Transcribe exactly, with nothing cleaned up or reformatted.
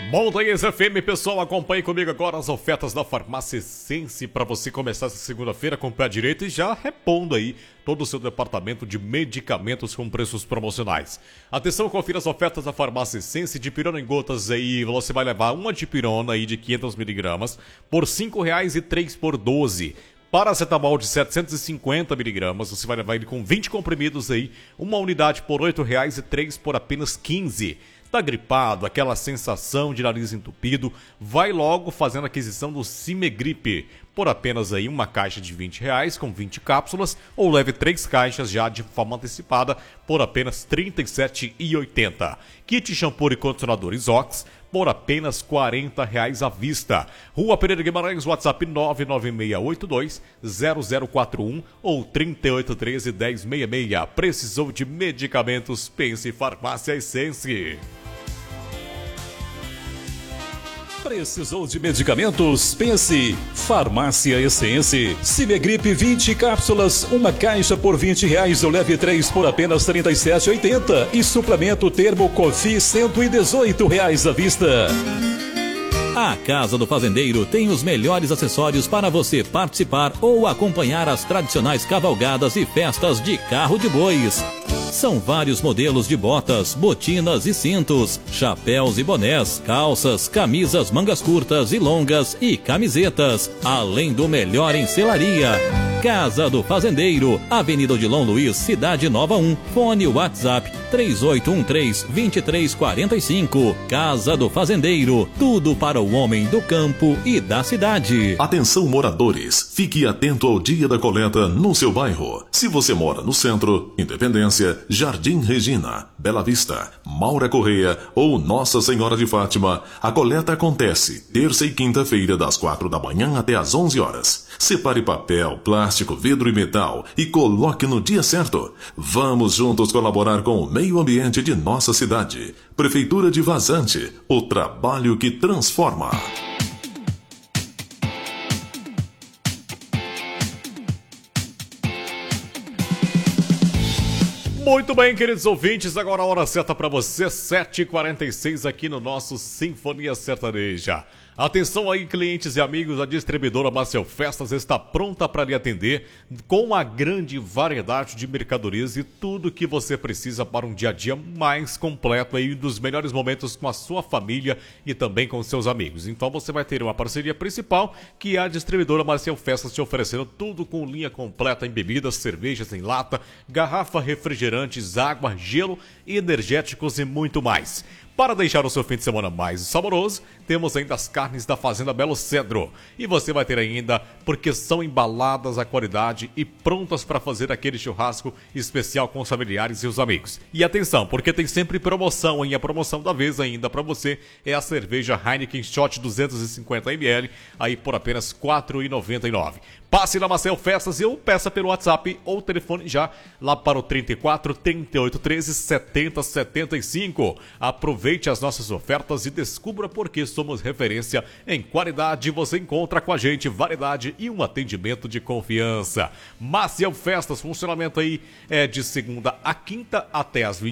Montanhas F M, pessoal, acompanhe comigo agora as ofertas da Farmácia Essence para você começar essa segunda-feira com o pé direito e já repondo aí todo o seu departamento de medicamentos com preços promocionais. Atenção, confira as ofertas da Farmácia Essence. De pirona em gotas aí, você vai levar uma de pirona aí de quinhentos miligramas por cinco reais e três por doze. Paracetamol de setecentos e cinquenta miligramas, você vai levar ele com vinte comprimidos aí, uma unidade por oito reais e três por apenas quinze. Tá gripado, aquela sensação de nariz entupido, vai logo fazendo a aquisição do Cimegripe por apenas aí uma caixa de vinte reais com vinte cápsulas, ou leve três caixas já de forma antecipada por apenas trinta e sete reais e oitenta centavos. Kit shampoo e condicionador Isox por apenas quarenta reais à vista. Rua Pereira Guimarães, WhatsApp nove nove seis oito dois zero zero quatro um ou trinta e oito, treze, dez, sessenta e seis. Precisou de medicamentos? Pense Farmácia Essence. Precisou de medicamentos? Pense Farmácia Essence. Cimegripe vinte cápsulas, uma caixa por vinte reais ou leve três por apenas trinta e sete reais e oitenta centavos. E suplemento Termo Cofi cento e dezoito reais à vista. A Casa do Fazendeiro tem os melhores acessórios para você participar ou acompanhar as tradicionais cavalgadas e festas de carro de bois. São vários modelos de botas, botinas e cintos, chapéus e bonés, calças, camisas mangas curtas e longas e camisetas, além do melhor em selaria. Casa do Fazendeiro, Avenida Odilon Luiz, Cidade Nova um, fone WhatsApp três oito um três, dois três quatro cinco. Casa do Fazendeiro, tudo para o homem do campo e da cidade. Atenção, moradores, fique atento ao dia da coleta no seu bairro. Se você mora no centro, Independência, Jardim Regina, Bela Vista, Maura Correia ou Nossa Senhora de Fátima, a coleta acontece terça e quinta-feira das quatro da manhã até às onze horas. Separe papel, plástico, vidro e metal e coloque no dia certo. Vamos juntos colaborar com o meio ambiente de nossa cidade. Prefeitura de Vazante, o trabalho que transforma. Muito bem, queridos ouvintes, agora a hora certa para você, sete e quarenta e seis aqui no nosso Sinfonia Sertaneja. Atenção aí, clientes e amigos, a distribuidora Marcel Festas está pronta para lhe atender com uma grande variedade de mercadorias e tudo que você precisa para um dia a dia mais completo aí, dos melhores momentos com a sua família e também com seus amigos. Então você vai ter uma parceria principal, que é a distribuidora Marcel Festas te oferecendo tudo com linha completa em bebidas, cervejas em lata, garrafa, refrigerantes, água, gelo, energéticos e muito mais. Para deixar o seu fim de semana mais saboroso, temos ainda as carnes da Fazenda Belo Cedro. E você vai ter ainda, porque são embaladas à qualidade e prontas para fazer aquele churrasco especial com os familiares e os amigos. E atenção, porque tem sempre promoção, hein? A promoção da vez ainda para você é a cerveja Heineken Shot duzentos e cinquenta mililitros, aí por apenas quatro reais e noventa e nove centavos. Passe na Marcel Festas e ou peça pelo WhatsApp ou telefone já lá para o trinta e quatro, trinta e oito, treze, setenta, setenta e cinco. Aproveite as nossas ofertas e descubra por que somos referência em qualidade. Você encontra com a gente variedade e um atendimento de confiança. Marcel Festas, funcionamento aí é de segunda a quinta até as vinte